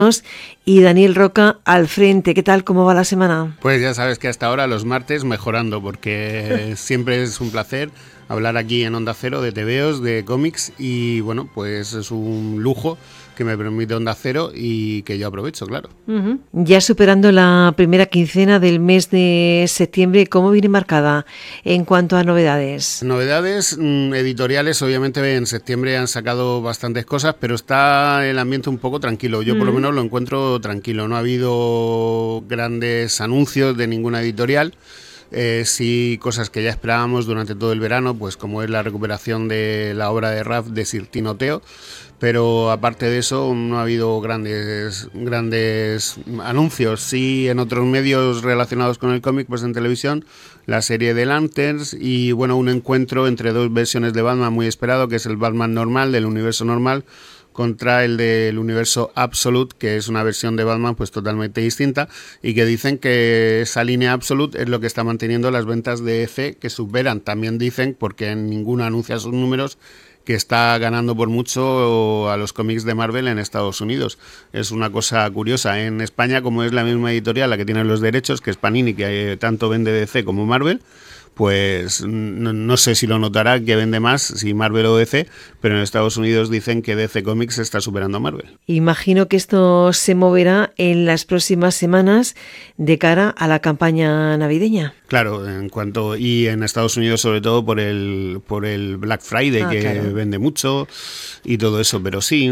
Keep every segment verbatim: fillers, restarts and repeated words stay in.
y Daniel Roca al frente. ¿Qué tal? ¿Cómo va la semana? Pues ya sabes que hasta ahora los martes mejorando, porque siempre es un placer hablar aquí en Onda Cero de tebeos, de cómics, y bueno, pues es un lujo que me permite Onda Cero y que yo aprovecho, claro. Uh-huh. Ya superando la primera quincena del mes de septiembre, ¿cómo viene marcada en cuanto a novedades? Novedades mmm, editoriales, obviamente en septiembre han sacado bastantes cosas, pero está el ambiente un poco tranquilo. Yo uh-huh. por lo menos lo encuentro tranquilo. No ha habido grandes anuncios de ninguna editorial. Eh, sí, cosas que ya esperábamos durante todo el verano, pues como es la recuperación de la obra de Raf de Sir Tinoteo, pero aparte de eso no ha habido grandes grandes anuncios. Sí, en otros medios relacionados con el cómic, pues en televisión, la serie de Lanterns y bueno, un encuentro entre dos versiones de Batman muy esperado, que es el Batman normal, del universo normal, contra el del universo Absolute, que es una versión de Batman pues totalmente distinta, y que dicen que esa línea Absolute es lo que está manteniendo las ventas de D C, que superan. También dicen, porque en ninguna anuncia sus números, que está ganando por mucho a los cómics de Marvel en Estados Unidos. Es una cosa curiosa. En España, como es la misma editorial la que tiene los derechos, que es Panini, que tanto vende D C como Marvel, pues no, no sé si lo notará que vende más, si Marvel o D C, pero en Estados Unidos dicen que D C Comics está superando a Marvel. Imagino que esto se moverá en las próximas semanas de cara a la campaña navideña. Claro, en cuanto y en Estados Unidos sobre todo por el por el Black Friday, ah, que claro. vende mucho y todo eso, pero sí,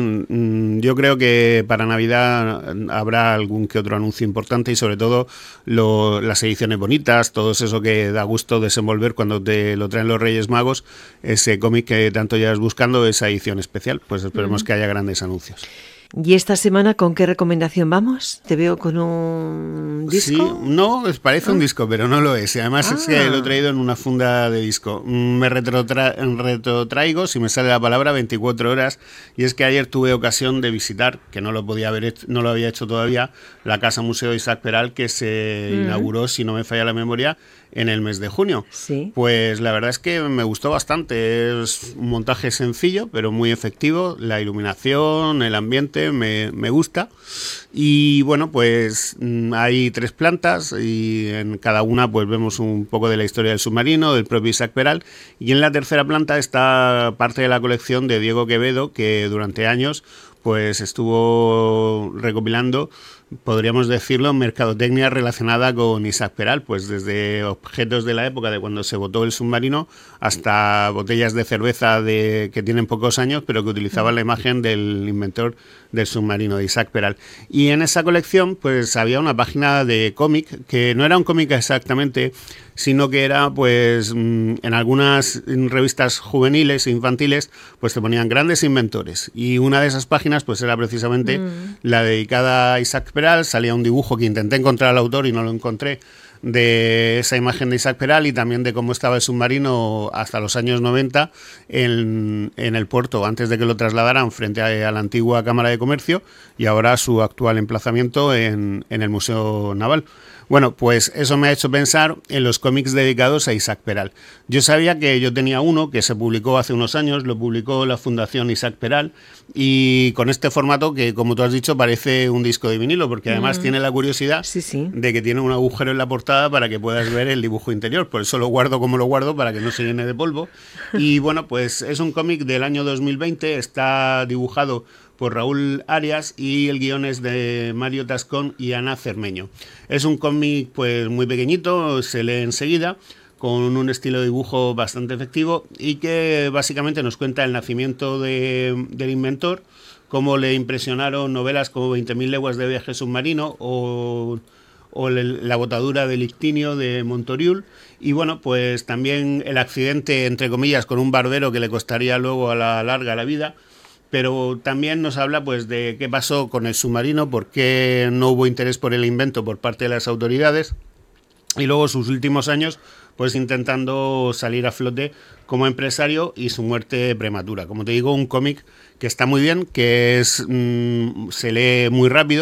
yo creo que para Navidad habrá algún que otro anuncio importante y sobre todo lo, las ediciones bonitas, todo eso que da gusto desenvolver cuando te lo traen los Reyes Magos, ese cómic que tanto llevas buscando, esa edición especial, pues esperemos uh-huh. que haya grandes anuncios. ¿Y esta semana con qué recomendación vamos? ¿Te veo con un disco? Sí, no, parece ¿Ah? un disco, pero no lo es. Además ah. es que lo he traído en una funda de disco. Me retrotra- retrotraigo, si me sale la palabra, veinticuatro horas. Y es que ayer tuve ocasión de visitar, que no lo podía haber hecho, no lo había hecho todavía, la Casa Museo Isaac Peral, que se mm. inauguró, si no me falla la memoria, en el mes de junio. Sí. Pues la verdad es que me gustó bastante. Es un montaje sencillo, pero muy efectivo. La iluminación, el ambiente, me, me gusta. Y bueno, pues hay tres plantas y en cada una pues vemos un poco de la historia del submarino, del propio Isaac Peral. Y en la tercera planta está parte de la colección de Diego Quevedo, que durante años pues estuvo recopilando, podríamos decirlo, mercadotecnia relacionada con Isaac Peral, pues desde objetos de la época de cuando se botó el submarino hasta botellas de cerveza de, que tienen pocos años, pero que utilizaban la imagen del inventor del submarino, de Isaac Peral. Y en esa colección pues había una página de cómic, que no era un cómic exactamente, sino que era, pues, en algunas revistas juveniles e infantiles, pues te ponían grandes inventores. Y una de esas páginas, pues, era precisamente mm. la dedicada a Isaac Peral. Salía un dibujo que intenté encontrar al autor y no lo encontré, de esa imagen de Isaac Peral y también de cómo estaba el submarino hasta los años noventa en, en el puerto, antes de que lo trasladaran frente a, a la antigua Cámara de Comercio y ahora su actual emplazamiento en, en el Museo Naval. Bueno, pues eso me ha hecho pensar en los cómics dedicados a Isaac Peral. Yo sabía que yo tenía uno que se publicó hace unos años, lo publicó la Fundación Isaac Peral, y con este formato que, como tú has dicho, parece un disco de vinilo, porque además mm. tiene la curiosidad sí, sí. de que tiene un agujero en la portada para que puedas ver el dibujo interior. Por eso lo guardo como lo guardo, para que no se llene de polvo. Y bueno, pues es un cómic del año dos mil veinte, está dibujado por Raúl Arias y el guion es de Mario Tascón y Ana Cermeño. Es un cómic pues muy pequeñito, se lee enseguida, con un estilo de dibujo bastante efectivo y que básicamente nos cuenta el nacimiento de, del inventor, cómo le impresionaron novelas como veinte mil leguas de viaje submarino o, o La botadura del Ictinio de Montoriul. Y bueno, pues también el accidente, entre comillas, con un barbero que le costaría luego a la larga la vida. Pero también nos habla pues de qué pasó con el submarino, por qué no hubo interés por el invento por parte de las autoridades y luego sus últimos años pues intentando salir a flote como empresario y su muerte prematura. Como te digo, un cómic que está muy bien, que es mmm, se lee muy rápido,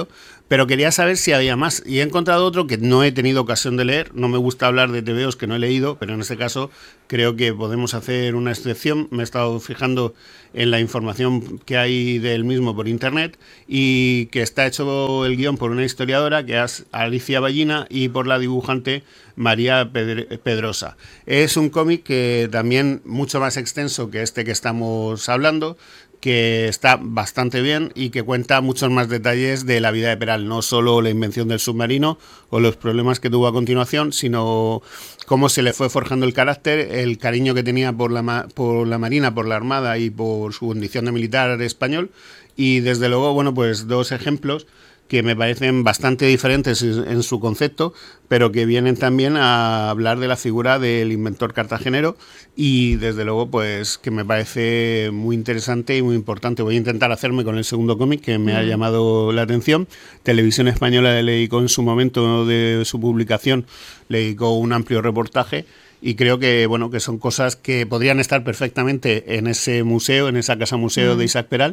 pero quería saber si había más. Y he encontrado otro que no he tenido ocasión de leer. No me gusta hablar de tebeos que no he leído, pero en este caso creo que podemos hacer una excepción. Me he estado fijando en la información que hay del mismo por internet y que está hecho el guión por una historiadora, que es Alicia Ballina, y por la dibujante María Pedrosa. Es un cómic que también mucho más extenso que este que estamos hablando, que está bastante bien y que cuenta muchos más detalles de la vida de Peral, no solo la invención del submarino o los problemas que tuvo a continuación, sino cómo se le fue forjando el carácter, el cariño que tenía por la, por la Marina, por la Armada y por su condición de militar español. Y desde luego, bueno, pues dos ejemplos que me parecen bastante diferentes en su concepto, pero que vienen también a hablar de la figura del inventor cartagenero y desde luego pues que me parece muy interesante y muy importante. Voy a intentar hacerme con el segundo cómic que me mm. ha llamado la atención. Televisión Española le dedicó en su momento de su publicación, le dedicó un amplio reportaje. Y creo que bueno que son cosas que podrían estar perfectamente en ese museo, en esa casa museo mm. de Isaac Peral,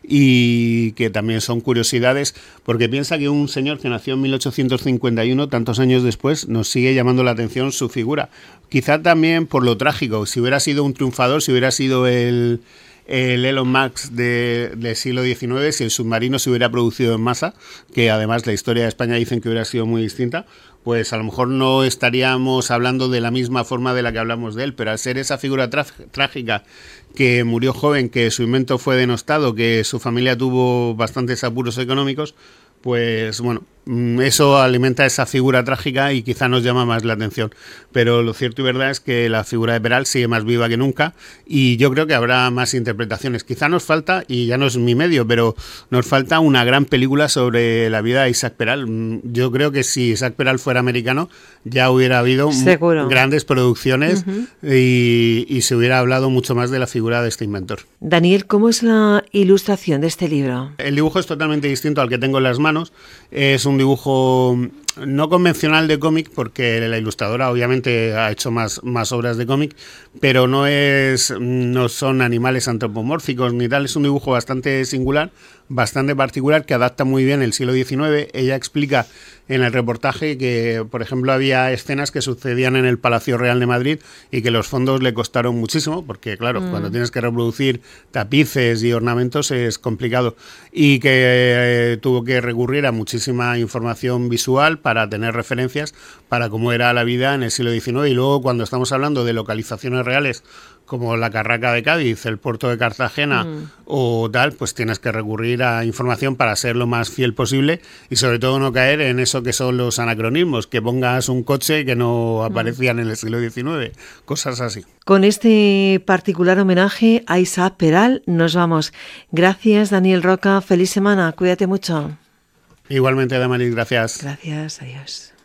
y que también son curiosidades, porque piensa que un señor que nació en mil ochocientos cincuenta y uno, tantos años después, nos sigue llamando la atención su figura. Quizá también por lo trágico. Si hubiera sido un triunfador, si hubiera sido el... el Elon Musk de, del siglo diecinueve, si el submarino se hubiera producido en masa, que además la historia de España dicen que hubiera sido muy distinta, pues a lo mejor no estaríamos hablando de la misma forma de la que hablamos de él, pero al ser esa figura trágica que murió joven, que su invento fue denostado, que su familia tuvo bastantes apuros económicos, pues bueno, eso alimenta esa figura trágica y quizá nos llama más la atención. Pero lo cierto y verdad es que la figura de Peral sigue más viva que nunca y yo creo que habrá más interpretaciones. Quizá nos falta, y ya no es mi medio, pero nos falta una gran película sobre la vida de Isaac Peral. Yo creo que si Isaac Peral fuera americano ya hubiera habido Seguro. grandes producciones uh-huh. y, y se hubiera hablado mucho más de la figura de este inventor. Daniel, ¿cómo es la ilustración de este libro? El dibujo es totalmente distinto al que tengo en las manos. Es un dibujo no convencional de cómic, porque la ilustradora obviamente ha hecho más, más obras de cómic, pero no es no son animales antropomórficos ni tal. Es un dibujo bastante singular, bastante particular, que adapta muy bien el siglo diecinueve. Ella explica en el reportaje que, por ejemplo, había escenas que sucedían en el Palacio Real de Madrid y que los fondos le costaron muchísimo, porque claro, mm. cuando tienes que reproducir tapices y ornamentos es complicado, y que eh, tuvo que recurrir a muchísima información visual para tener referencias para cómo era la vida en el siglo diecinueve. Y luego, cuando estamos hablando de localizaciones reales como la Carraca de Cádiz, el puerto de Cartagena mm. o tal, pues tienes que recurrir a información para ser lo más fiel posible y sobre todo no caer en eso que son los anacronismos, que pongas un coche que no aparecían mm. en el siglo diecinueve, cosas así. Con este particular homenaje a Isaac Peral nos vamos. Gracias, Daniel Roca, feliz semana, cuídate mucho. Igualmente, Damaris, gracias. Gracias, adiós.